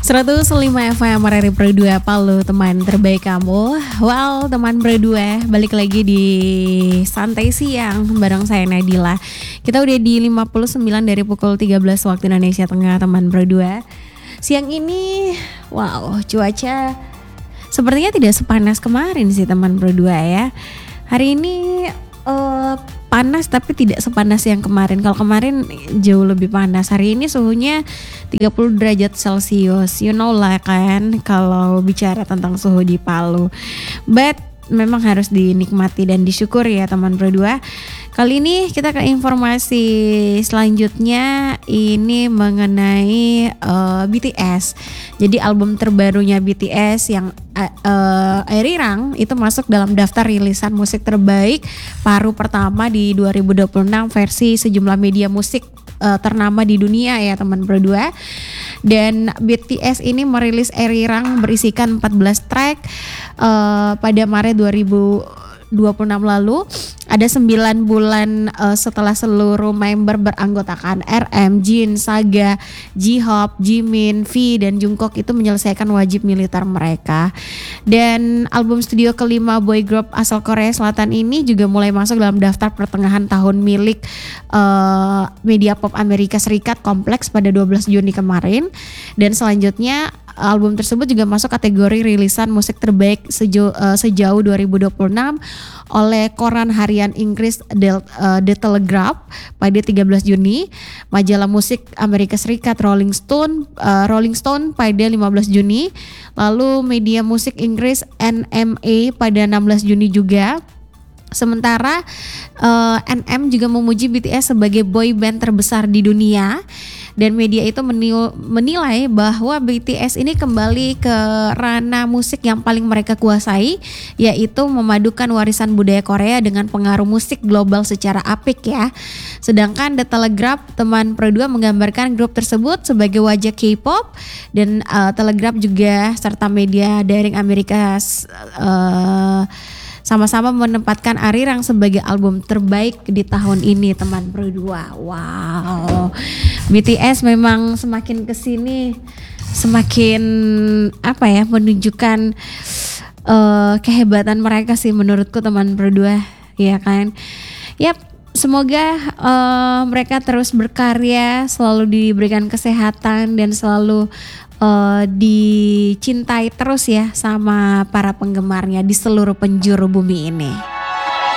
105 FM RRI Pro 2 Palu, teman terbaik kamu. Well, teman Pro 2, balik lagi di Santai Siang bareng saya Nadila. Kita udah di 59 dari pukul 13 waktu Indonesia Tengah, teman Pro 2. Siang ini, wow, cuaca sepertinya tidak sepanas kemarin sih, teman Pro 2 ya. Hari ini panas tapi tidak sepanas yang kemarin. Kalau kemarin jauh lebih panas. Hari ini suhunya 30 derajat Celcius. You know lah kan kalau bicara tentang suhu di Palu. But memang harus dinikmati dan disyukuri ya teman Pro 2. Kali ini kita ke informasi selanjutnya, ini mengenai BTS. Jadi album terbarunya BTS yang Arirang itu masuk dalam daftar rilisan musik terbaik paruh pertama di 2026 versi sejumlah media musik ternama di dunia ya teman Pro 2. Dan BTS ini merilis Arirang berisikan 14 track pada Maret 2026 lalu. Ada 9 bulan setelah seluruh member beranggotakan RM, Jin, Saga, J-Hope, Jimin, V, dan Jungkook itu menyelesaikan wajib militer mereka. Dan album studio kelima boy group asal Korea Selatan ini juga mulai masuk dalam daftar pertengahan tahun milik media pop Amerika Serikat Complex pada 12 Juni kemarin. Dan selanjutnya album tersebut juga masuk kategori rilisan musik terbaik sejauh 2026 oleh koran harian Inggris The Telegraph pada 13 Juni, majalah musik Amerika Serikat Rolling Stone pada 15 Juni, lalu media musik Inggris NME pada 16 Juni juga. Sementara NM juga memuji BTS sebagai boy band terbesar di dunia. Dan media itu menilai bahwa BTS ini kembali ke ranah musik yang paling mereka kuasai, yaitu memadukan warisan budaya Korea dengan pengaruh musik global secara apik ya. Sedangkan The Telegraph teman Pro 2 menggambarkan grup tersebut sebagai wajah K-pop, dan Telegraph juga serta media daring Amerika sama-sama menempatkan Arirang sebagai album terbaik di tahun ini teman Pro 2. Wow, BTS memang semakin kesini semakin menunjukkan kehebatan mereka sih menurutku teman Pro 2, ya kan. Yap, semoga mereka terus berkarya, selalu diberikan kesehatan dan selalu dicintai terus ya sama para penggemarnya di seluruh penjuru bumi ini.